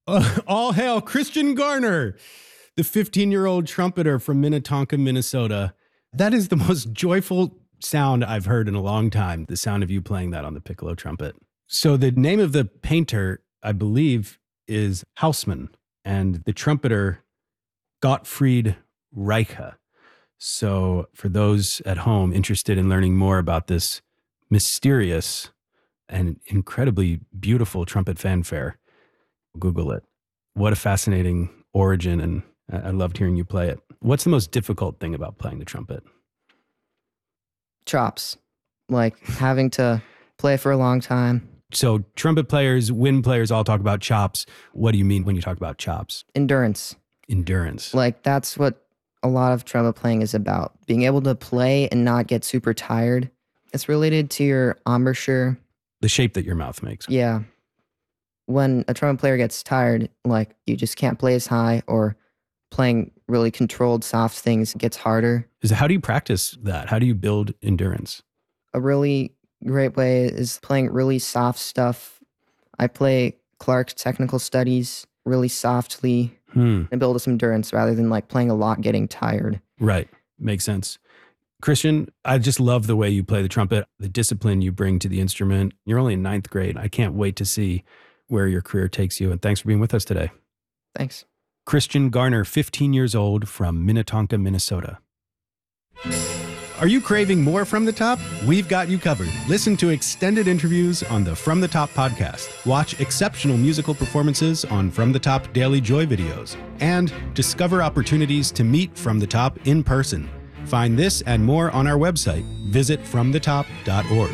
All hail Christian Garner, the 15-year-old trumpeter from Minnetonka, Minnesota. That is the most joyful sound I've heard in a long time, the sound of you playing that on the piccolo trumpet. So the name of the painter, I believe, is Haussmann, and the trumpeter, Gottfried Reiche. So for those at home interested in learning more about this mysterious and incredibly beautiful trumpet fanfare, Google it. What a fascinating origin, and I loved hearing you play it. What's the most difficult thing about playing the trumpet? Chops. Like having to play for a long time. So trumpet players, wind players all talk about chops. What do you mean when you talk about chops? Endurance. Like that's what a lot of trumpet playing is about. Being able to play and not get super tired. It's related to your embouchure. The shape that your mouth makes. Yeah. When a trumpet player gets tired, like you just can't play as high, or playing really controlled soft things gets harder. How do you practice that? How do you build endurance? A really great way is playing really soft stuff. I play Clarke's Technical Studies really softly and build some endurance rather than like playing a lot getting tired. Right. Makes sense. Christian, I just love the way you play the trumpet, the discipline you bring to the instrument. You're only in 9th grade. I can't wait to see where your career takes you. And thanks for being with us today. Thanks. Christian Garner, 15 years old, from Minnetonka, Minnesota. Are you craving more From the Top? We've got you covered. Listen to extended interviews on the From the Top podcast. Watch exceptional musical performances on From the Top Daily Joy videos. And discover opportunities to meet From the Top in person. Find this and more on our website. Visit fromthetop.org.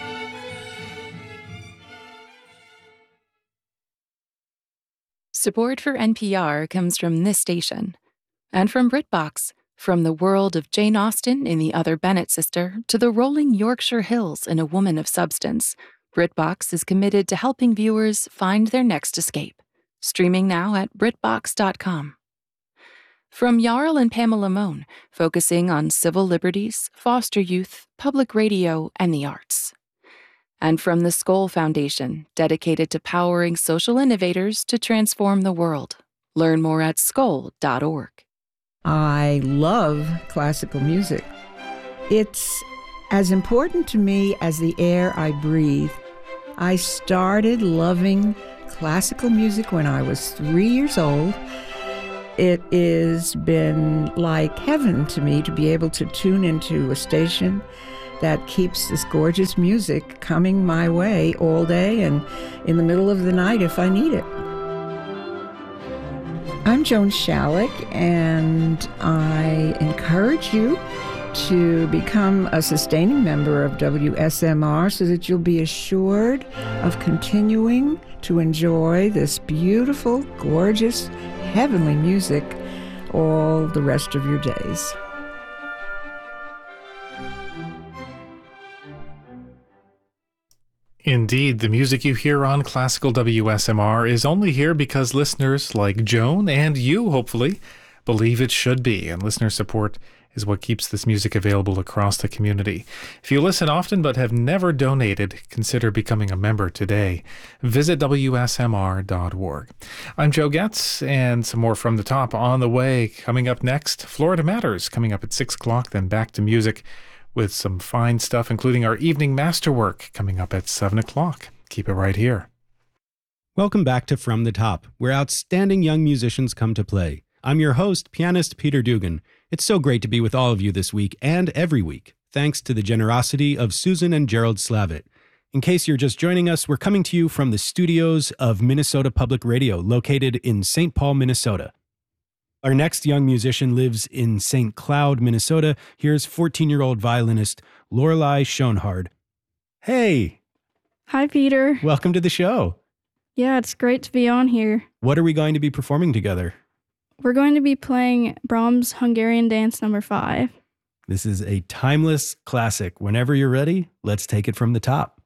Support for NPR comes from this station and from BritBox. From the world of Jane Austen in The Other Bennet Sister to the rolling Yorkshire Hills in A Woman of Substance, BritBox is committed to helping viewers find their next escape. Streaming now at BritBox.com. From Jarl and Pamela Mohn, focusing on civil liberties, foster youth, public radio, and the arts. And from the Skoll Foundation, dedicated to powering social innovators to transform the world. Learn more at skoll.org. I love classical music. It's as important to me as the air I breathe. I started loving classical music when I was 3 years old. It has been like heaven to me to be able to tune into a station that keeps this gorgeous music coming my way all day and in the middle of the night if I need it. I'm Joan Shalick, and I encourage you to become a sustaining member of WSMR so that you'll be assured of continuing to enjoy this beautiful, gorgeous, heavenly music all the rest of your days. Indeed, the music you hear on Classical WSMR is only here because listeners like Joan and you, hopefully, believe it should be, and listener support is what keeps this music available across the community. If you listen often but have never donated, consider becoming a member today. Visit WSMR.org. I'm Joe Getz, and some more From the Top on the way. Coming up next, Florida Matters, coming up at 6 o'clock, then back to music with some fine stuff, including our evening masterwork coming up at 7 o'clock. Keep it right here. Welcome back to From the Top, where outstanding young musicians come to play. I'm your host, pianist Peter Dugan. It's so great to be with all of you this week and every week, thanks to the generosity of Susan and Gerald Slavitt. In case you're just joining us, we're coming to you from the studios of Minnesota Public Radio, located in St. Paul, Minnesota. Our next young musician lives in St. Cloud, Minnesota. Here's 14-year-old violinist Lorelei Schoenhard. Hey! Hi, Peter. Welcome to the show. Yeah, it's great to be on here. What are we going to be performing together? We're going to be playing Brahms' Hungarian Dance No. 5. This is a timeless classic. Whenever you're ready, let's take it from the top.